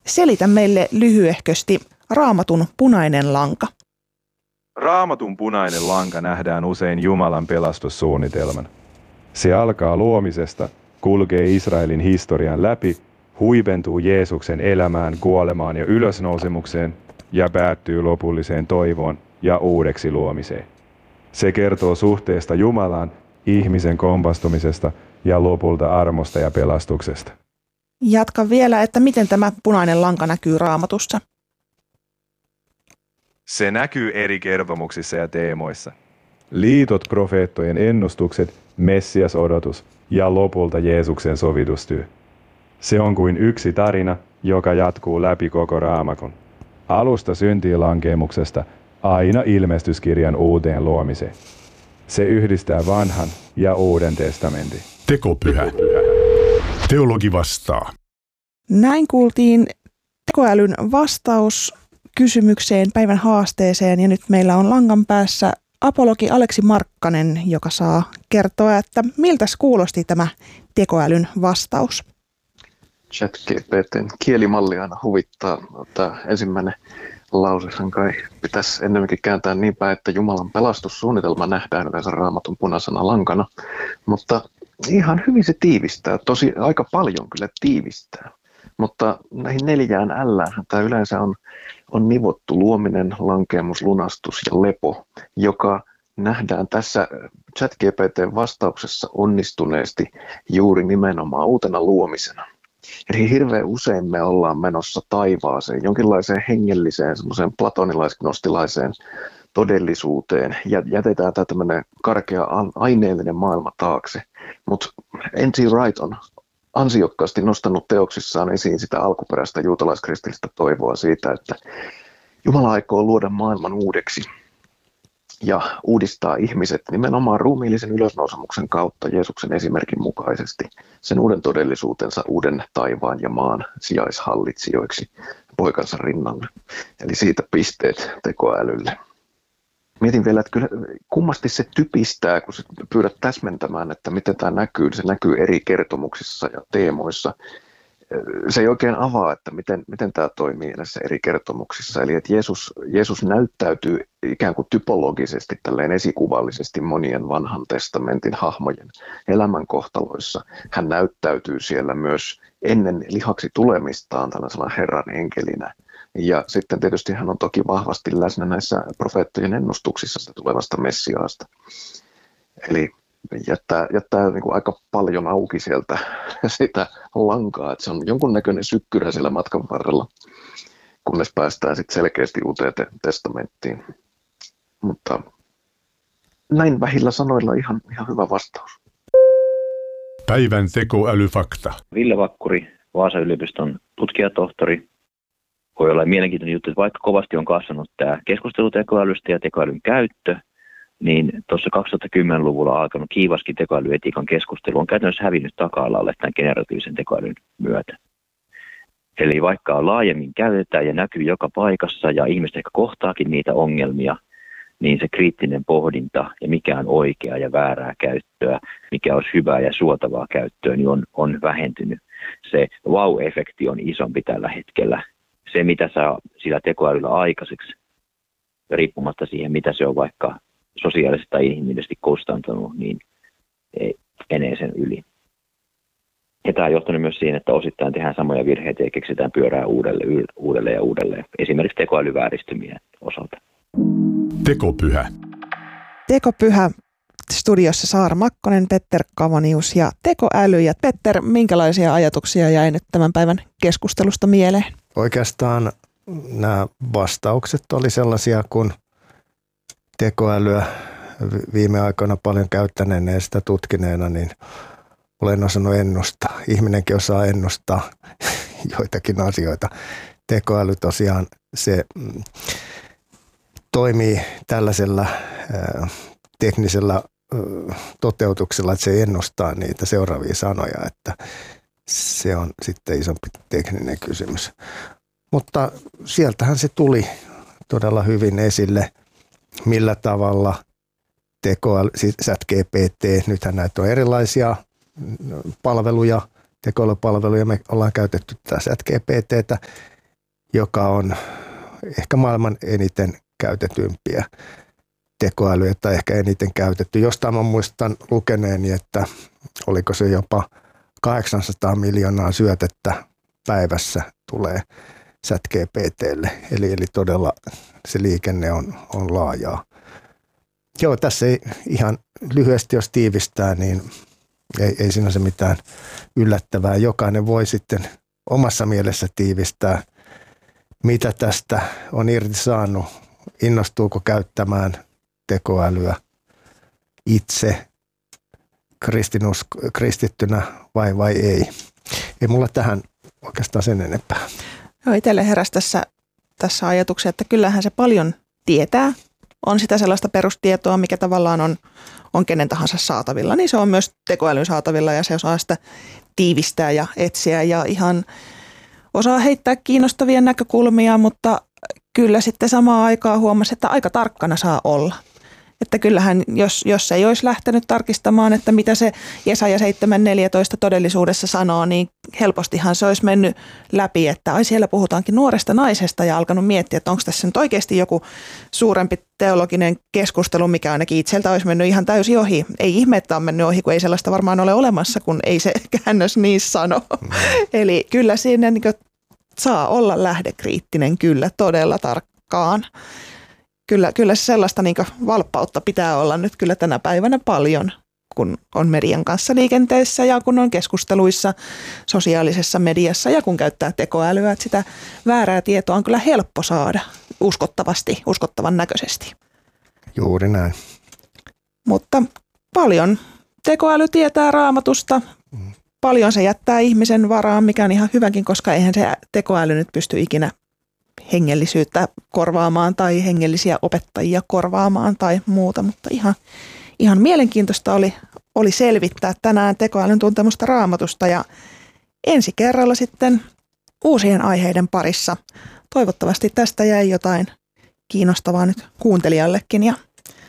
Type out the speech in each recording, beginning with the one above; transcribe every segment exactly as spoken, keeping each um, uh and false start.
Selitä meille lyhyehkösti Raamatun punainen lanka. Raamatun punainen lanka nähdään usein Jumalan pelastussuunnitelman. Se alkaa luomisesta, kulkee Israelin historian läpi, huipentuu Jeesuksen elämään, kuolemaan ja ylösnousemukseen ja päättyy lopulliseen toivoon ja uudeksi luomiseen. Se kertoo suhteesta Jumalaan, ihmisen kompastumisesta ja lopulta armosta ja pelastuksesta. Jatka vielä, että miten tämä punainen lanka näkyy Raamatussa. Se näkyy eri kertomuksissa ja teemoissa. Liitot, profeettojen ennustukset, Messias-odotus ja lopulta Jeesuksen sovitustyö. Se on kuin yksi tarina, joka jatkuu läpi koko Raamatun. Alusta syntiin lankeemuksesta aina ilmestyskirjan uuteen luomiseen. Se yhdistää vanhan ja uuden testamentin. Tekopyhä. Teologi vastaa. Näin kuultiin tekoälyn vastaus kysymykseen, päivän haasteeseen, ja nyt meillä on langan päässä apologi Aleksi Markkanen, joka saa kertoa, että miltäs kuulosti tämä tekoälyn vastaus. ChatGPT:n kielimalli aina huvittaa. Tämä ensimmäinen lausehan kai pitäisi ennemminkin kääntää niin päin, että Jumalan pelastussuunnitelma nähdään yleensä Raamatun punaisena lankana, mutta ihan hyvin se tiivistää, tosi aika paljon kyllä tiivistää. Mutta näihin neljään L:ään tämä yleensä on, on nivottu luominen, lankeemus, lunastus ja lepo, joka nähdään tässä ChatGPT:n vastauksessa onnistuneesti juuri nimenomaan uutena luomisena. Eli hirveän usein me ollaan menossa taivaaseen, jonkinlaiseen hengelliseen, semmoiseen platonilais-gnostilaiseen todellisuuteen ja jätetään tämä tämmöinen karkea aineellinen maailma taakse. Mutta N T Wright on ansiokkaasti nostanut teoksissaan esiin sitä alkuperäistä juutalaiskristillistä toivoa siitä, että Jumala aikoo luoda maailman uudeksi ja uudistaa ihmiset nimenomaan ruumiillisen ylösnousemuksen kautta Jeesuksen esimerkin mukaisesti sen uuden todellisuutensa, uuden taivaan ja maan sijaishallitsijoiksi poikansa rinnalle. Eli siitä pisteet tekoälylle. Mietin vielä, että kyllä kummasti se typistää, kun pyydät täsmentämään, että miten tämä näkyy. Se näkyy eri kertomuksissa ja teemoissa. Se ei oikein avaa, että miten, miten tämä toimii näissä eri kertomuksissa. Eli että Jeesus, Jeesus näyttäytyy ikään kuin typologisesti, tälleen esikuvallisesti monien vanhan testamentin hahmojen elämänkohtaloissa. Hän näyttäytyy siellä myös ennen lihaksi tulemistaan tällaisena Herran enkelinä. Ja sitten tietysti hän on toki vahvasti läsnä näissä profeettojen ennustuksissa sitä tulevasta Messiaasta. Eli jättää, jättää niin kuin aika paljon auki sieltä sitä lankaa, että se on jonkunnäköinen sykkyrä siellä matkan varrella, kunnes päästään sitten selkeästi uuteen te- testamenttiin. Mutta näin vähillä sanoilla ihan, ihan hyvä vastaus. Päivän tekoälyfakta. Ville Vakkuri, Vaasan yliopiston tutkijatohtori. Voi olla mielenkiintoinen juttu, että vaikka kovasti on kasvanut tämä keskustelu tekoälystä ja tekoälyn käyttö, niin tuossa kaksituhattakymmenluvulla alkanut kiivaskin tekoälyetiikan keskustelu on käytännössä hävinnyt taka-alalle tämän generatiivisen tekoälyn myötä. Eli vaikka laajemmin käytetään ja näkyy joka paikassa ja ihmiset ehkä kohtaakin niitä ongelmia, niin se kriittinen pohdinta ja mikä on oikeaa ja väärää käyttöä, mikä olisi hyvää ja suotavaa käyttöä, niin on, on vähentynyt. Se wow-efekti on isompi tällä hetkellä. Se, mitä saa sillä tekoälyllä aikaiseksi, riippumatta siihen, mitä se on vaikka sosiaalisesti tai inhimillisesti kustantanut, niin ei menee sen yli. Ja tämä on johtanut myös siihen, että osittain tehdään samoja virheitä ja keksitään pyörää uudelleen, uudelleen ja uudelleen, esimerkiksi tekoälyvääristymien osalta. Tekopyhä. Tekopyhä studiossa Saara Makkonen, Petter Kavanius ja tekoäly. Ja Petter, minkälaisia ajatuksia jäi nyt tämän päivän keskustelusta mieleen? Oikeastaan nämä vastaukset oli sellaisia, kun tekoälyä viime aikoina paljon käyttäneenä ja sitä tutkineena, niin olen osannut ennustaa. Ihminenkin osaa ennustaa joitakin asioita. Tekoäly tosiaan se mm, toimii tällaisella äh, teknisellä äh, toteutuksella, että se ennustaa niitä seuraavia sanoja, että se on sitten isompi tekninen kysymys. Mutta sieltähän se tuli todella hyvin esille, millä tavalla tekoäly, siis ChatGPT, nythän näitä on erilaisia palveluja, tekoälypalveluja, me ollaan käytetty tätä ChatGPTtä joka on ehkä maailman eniten käytetympiä tekoälyä tai ehkä eniten käytetty. Jostain mä muistan lukeneeni, että oliko se jopa kahdeksansataa miljoonaa syötettä päivässä tulee ChatGPT:lle. Eli, eli todella se liikenne on, on laajaa. Joo, tässä ei ihan lyhyesti jos tiivistää, niin ei, ei siinä se mitään yllättävää. Jokainen voi sitten omassa mielessä tiivistää, mitä tästä on irti saanut, innostuuko käyttämään tekoälyä itse kristinus, kristittynä vai, vai ei. Ei mulla tähän oikeastaan sen enempää. Joo, itselle heräsi tässä, tässä ajatuksia, että kyllähän se paljon tietää. On sitä sellaista perustietoa, mikä tavallaan on, on kenen tahansa saatavilla, niin se on myös tekoälyn saatavilla ja se osaa sitä tiivistää ja etsiä ja ihan osaa heittää kiinnostavia näkökulmia, mutta kyllä sitten samaan aikaan huomasi, että aika tarkkana saa olla. Että kyllähän, jos, jos ei olisi lähtenyt tarkistamaan, että mitä se Jesaja seitsemän neljätoista todellisuudessa sanoo, niin helpostihan se olisi mennyt läpi, että ai siellä puhutaankin nuoresta naisesta ja alkanut miettiä, että onko tässä nyt oikeasti joku suurempi teologinen keskustelu, mikä ainakin itseltä olisi mennyt ihan täysin ohi. Ei ihme, että on mennyt ohi, kun ei sellaista varmaan ole olemassa, kun ei se käännös niin sano. Mm. Eli kyllä siinä niin kuin saa olla lähdekriittinen kyllä todella tarkkaan. Kyllä, kyllä sellaista niin kuin valppautta pitää olla nyt kyllä tänä päivänä paljon, kun on median kanssa liikenteessä ja kun on keskusteluissa sosiaalisessa mediassa ja kun käyttää tekoälyä, että sitä väärää tietoa on kyllä helppo saada uskottavasti, uskottavan näköisesti. Juuri näin. Mutta paljon tekoäly tietää Raamatusta, paljon se jättää ihmisen varaan, mikä on ihan hyväkin, koska eihän se tekoäly nyt pysty ikinä hengellisyyttä korvaamaan tai hengellisiä opettajia korvaamaan tai muuta, mutta ihan, ihan mielenkiintoista oli, oli selvittää tänään tekoälyn tuntemusta Raamatusta ja ensi kerralla sitten uusien aiheiden parissa. Toivottavasti tästä jäi jotain kiinnostavaa nyt kuuntelijallekin ja,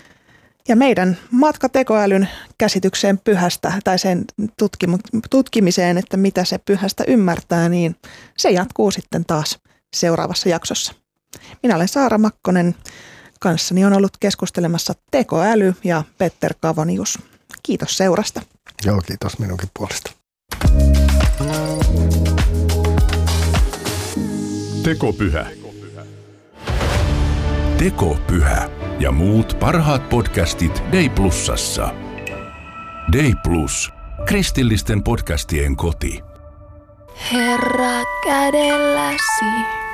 ja meidän matka tekoälyn käsitykseen pyhästä tai sen tutkimu- tutkimiseen, että mitä se pyhästä ymmärtää, niin se jatkuu sitten taas seuraavassa jaksossa. Minä olen Saara Makkonen. Kanssani on ollut keskustelemassa tekoäly ja Petter Kavonius. Kiitos seurasta. Joo, kiitos minunkin puolesta. Tekopyhä. Tekopyhä ja muut parhaat podcastit Day Plusassa. Day Plus. Kristillisten podcastien koti. Herra kädelläsi.